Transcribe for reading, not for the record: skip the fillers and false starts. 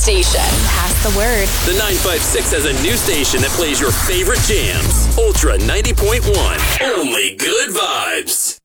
station. Pass the word. The 956 has a new station that plays your favorite jams. Ultra 90.1. Only good vibes.